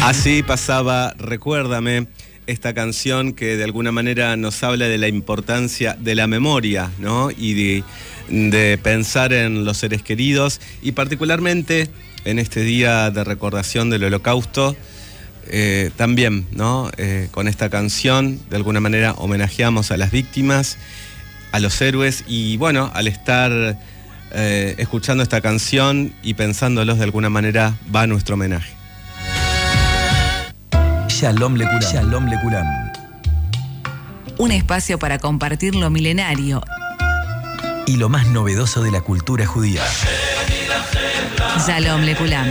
Así pasaba Recuérdame, esta canción que de alguna manera nos habla de la importancia de la memoria, ¿no? Y de pensar en los seres queridos, y particularmente en este día de recordación del Holocausto, también, ¿no? Con esta canción de alguna manera homenajeamos a las víctimas, a los héroes, y bueno, al estar escuchando esta canción y pensándolos de alguna manera va nuestro homenaje. Shalom Lekulam. Shalom Lekulam. Un espacio para compartir lo milenario y lo más novedoso de la cultura judía. Shalom Lekulam.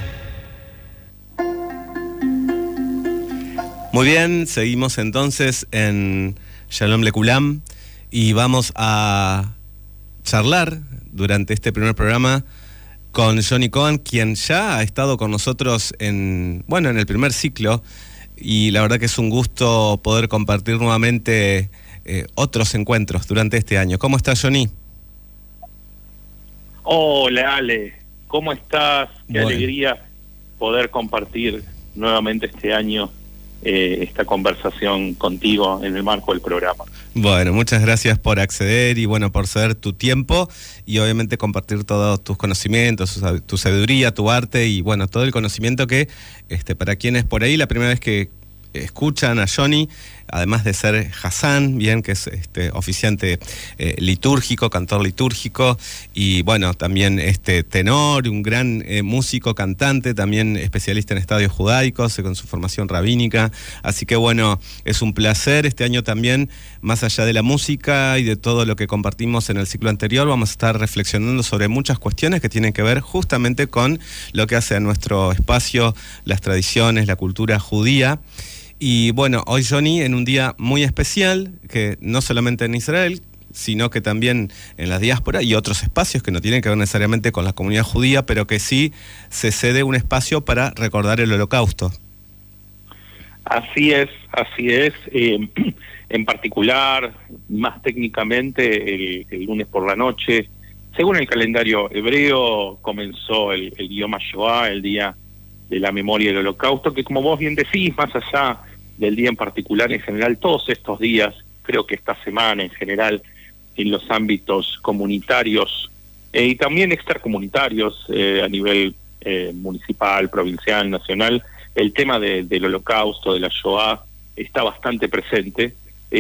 Muy bien, seguimos entonces en Shalom Lekulam y vamos a charlar durante este primer programa con Johnny Cohen, quien ya ha estado con nosotros en el primer ciclo, y la verdad que es un gusto poder compartir nuevamente otros encuentros durante este año. ¿Cómo estás, Johnny? Hola, Ale. ¿Cómo estás? Qué Bueno. alegría poder compartir nuevamente este año esta conversación contigo en el marco del programa. Bueno, muchas gracias por acceder y bueno, por ceder tu tiempo y obviamente compartir todos tus conocimientos, tu sabiduría, tu arte y bueno, todo el conocimiento que para quienes por ahí la primera vez que escuchan a Johnny, además de ser Hassan, bien, que es oficiante litúrgico, cantor litúrgico, y bueno, también tenor, un gran músico, cantante, también especialista en estadios judaicos, con su formación rabínica. Así que bueno, es un placer este año también, más allá de la música y de todo lo que compartimos en el ciclo anterior, vamos a estar reflexionando sobre muchas cuestiones que tienen que ver justamente con lo que hace a nuestro espacio, las tradiciones, la cultura judía. Y bueno, hoy Johnny, en un día muy especial, que no solamente en Israel, sino que también en la diáspora y otros espacios que no tienen que ver necesariamente con la comunidad judía, pero que sí se cede un espacio para recordar el Holocausto. Así es, así es. En particular, más técnicamente, el lunes por la noche, según el calendario hebreo, comenzó el Yom HaShoah, el día de la memoria del Holocausto, que como vos bien decís, más allá del día en particular, en general, todos estos días, creo que esta semana en general, en los ámbitos comunitarios y también extracomunitarios, a nivel municipal, provincial, nacional, el tema del Holocausto, de la Shoah, está bastante presente.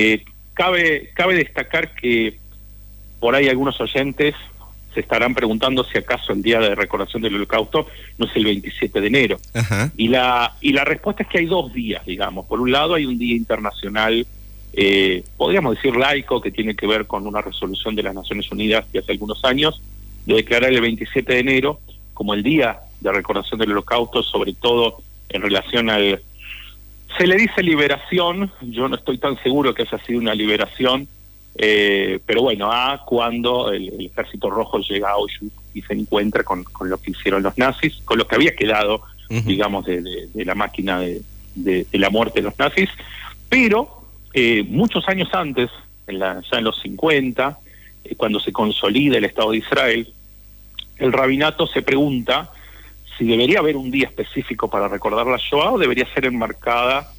Cabe destacar que por ahí algunos oyentes se estarán preguntando si acaso el día de recordación del Holocausto no es el 27 de enero. Ajá. Y la respuesta es que hay dos días, digamos. Por un lado hay un día internacional, podríamos decir laico, que tiene que ver con una resolución de las Naciones Unidas de hace algunos años, de declarar el 27 de enero como el día de recordación del Holocausto, sobre todo en relación al... Se le dice liberación, yo no estoy tan seguro que haya sido una liberación, pero bueno, cuando el Ejército Rojo llega a Auschwitz y se encuentra con lo que hicieron los nazis, con lo que había quedado, digamos, de la máquina de la muerte de los nazis, pero muchos años antes, ya en los 50, cuando se consolida el Estado de Israel, el rabinato se pregunta si debería haber un día específico para recordar la Shoah o debería ser enmarcada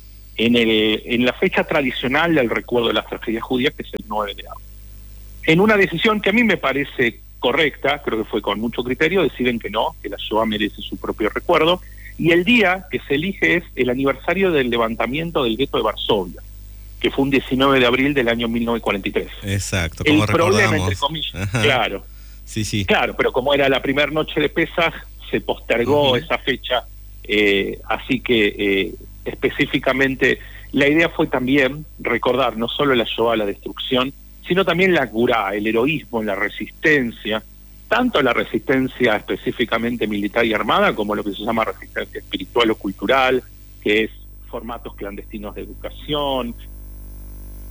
en la fecha tradicional del recuerdo de las tragedias judías, que es el 9 de abril. En una decisión que a mí me parece correcta, creo que fue con mucho criterio, deciden que no, que la Shoah merece su propio recuerdo, y el día que se elige es el aniversario del levantamiento del gueto de Varsovia, que fue un 19 de abril del año 1943. Exacto, como el recordamos. problema, entre comillas, Ajá. claro. Sí. Claro, pero como era la primera noche de Pesaj, se postergó esa fecha, así que específicamente la idea fue también recordar no solo la Shoah, la destrucción, sino también la Gurá, el heroísmo, la resistencia, tanto la resistencia específicamente militar y armada, como lo que se llama resistencia espiritual o cultural, que es formatos clandestinos de educación,